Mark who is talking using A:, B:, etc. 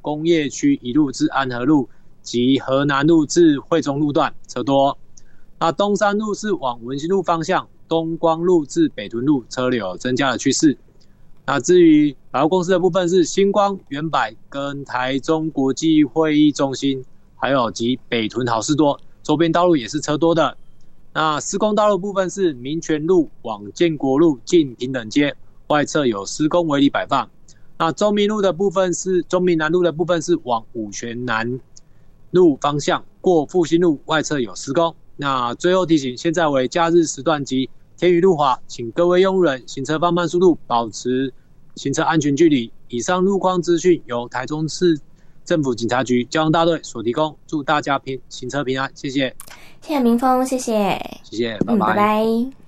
A: 工业区一路至安和路及河南路至惠中路段车多。那东山路是往文心路方向，东光路至北屯路车流增加的趋势。那至于百货公司的部分是星光、远百跟台中国际会议中心，还有及北屯好事多，周边道路也是车多的。那施工道路部分是民权路往建国路近平等街，外侧有施工围篱摆放。那中民南路的部分是往五权南路方向，过复兴路外侧有施工。那最后提醒，现在为假日时段及天雨路滑，请各位用路人行车放慢速度，保持行车安全距离。以上路况资讯由台中市政府警察局交通大队所提供，祝大家行车平安，谢谢。
B: 谢谢明峰，谢谢，
A: 谢谢，拜拜。
B: 拜拜。